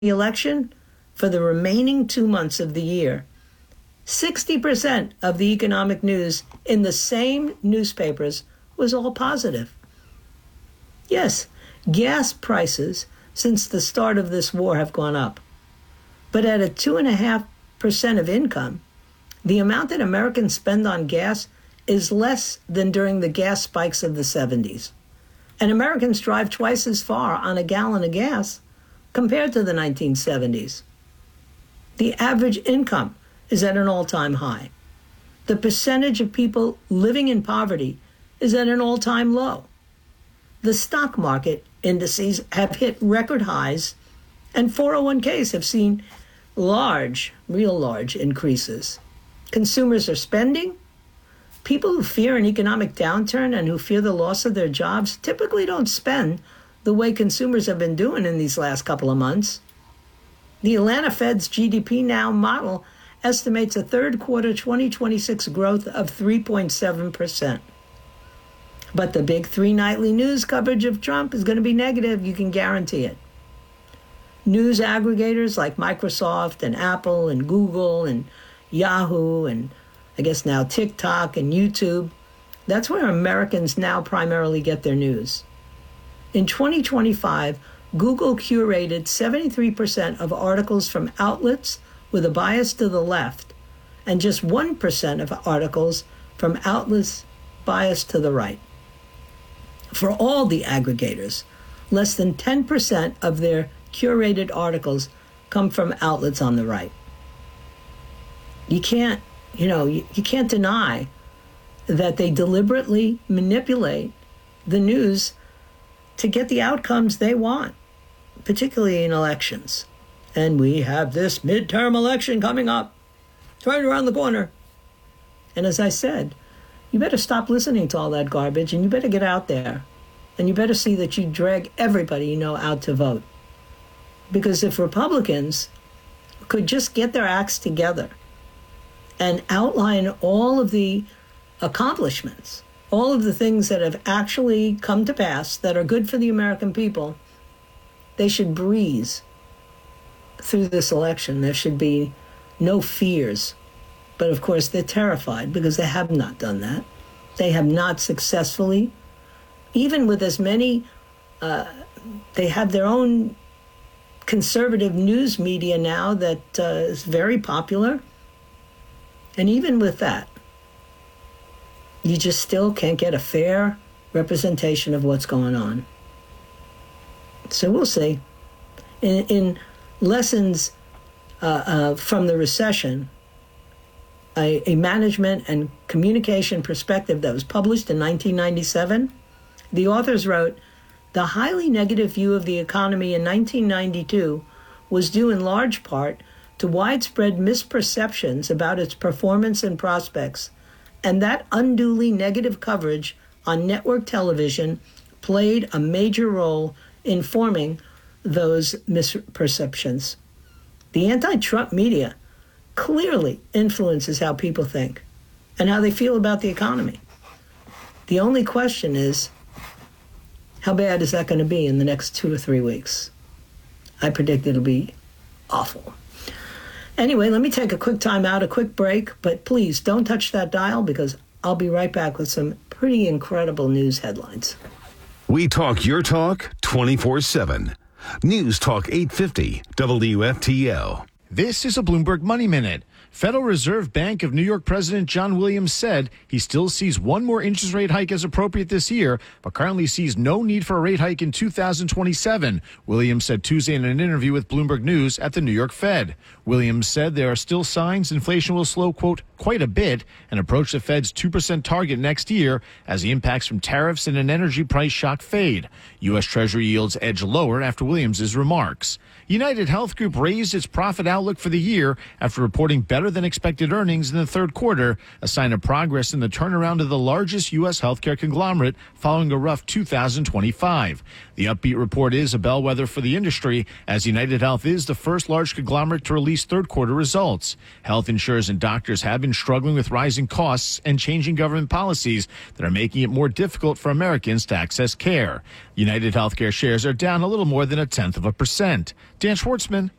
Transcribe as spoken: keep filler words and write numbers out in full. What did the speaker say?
the election, for the remaining two months of the year, sixty percent of the economic news in the same newspapers was all positive. Yes, gas prices since the start of this war have gone up. But at a two point five percent of income, the amount that Americans spend on gas is less than during the gas spikes of the seventies. And Americans drive twice as far on a gallon of gas compared to the nineteen seventies. The average income is at an all-time high. The percentage of people living in poverty is at an all-time low. The stock market indices have hit record highs, and four oh one k's have seen large, real large increases. Consumers are spending. People who fear an economic downturn and who fear the loss of their jobs typically don't spend the way consumers have been doing in these last couple of months. The Atlanta Fed's G D P Now model estimates a third quarter twenty twenty-six growth of three point seven percent. But the big three nightly news coverage of Trump is going to be negative, you can guarantee it. News aggregators like Microsoft and Apple and Google and Yahoo and I guess now TikTok and YouTube, that's where Americans now primarily get their news. In twenty twenty-five, Google curated seventy-three percent of articles from outlets with a bias to the left and just one percent of articles from outlets biased to the right. For all the aggregators, less than ten percent of their curated articles come from outlets on the right. You can't, you know, you, you can't deny that they deliberately manipulate the news to get the outcomes they want, particularly in elections. And we have this midterm election coming up, it's right around the corner. And as I said, you better stop listening to all that garbage and you better get out there. And you better see that you drag everybody you know out to vote. Because if Republicans could just get their acts together and outline all of the accomplishments, all of the things that have actually come to pass that are good for the American people, they should breeze through this election. There should be no fears. But of course, they're terrified because they have not done that. They have not successfully, even with as many, uh, they have their own conservative news media now that uh, is very popular. And even with that, you just still can't get a fair representation of what's going on. So we'll see. In, in lessons uh, uh, from the recession, a, a management and communication perspective that was published in nineteen ninety-seven, the authors wrote, the highly negative view of the economy in nineteen ninety-two was due in large part to widespread misperceptions about its performance and prospects, and that unduly negative coverage on network television played a major role in forming those misperceptions. The anti-Trump media clearly influences how people think and how they feel about the economy. The only question is, how bad is that going to be in the next two or three weeks? I predict it'll be awful. Anyway, let me take a quick time out, a quick break, but please don't touch that dial because I'll be right back with some pretty incredible news headlines. We talk your talk twenty-four seven. News Talk eight fifty W F T L. This is a Bloomberg Money Minute. Federal Reserve Bank of New York President John Williams said he still sees one more interest rate hike as appropriate this year, but currently sees no need for a rate hike in two thousand twenty-seven. Williams said Tuesday in an interview with Bloomberg News at the New York Fed. Williams said there are still signs inflation will slow, quote, quite a bit and approach the Fed's two percent target next year as the impacts from tariffs and an energy price shock fade. U S. Treasury yields edge lower after Williams' remarks. United Health Group raised its profit outlook outlook for the year after reporting better than expected earnings in the third quarter, a sign of progress in the turnaround of the largest U S healthcare conglomerate following a rough two thousand twenty-five. The upbeat report is a bellwether for the industry, as UnitedHealth is the first large conglomerate to release third quarter results. Health insurers and doctors have been struggling with rising costs and changing government policies that are making it more difficult for Americans to access care. United Healthcare shares are down a little more than a tenth of a percent. Dan Schwartzman,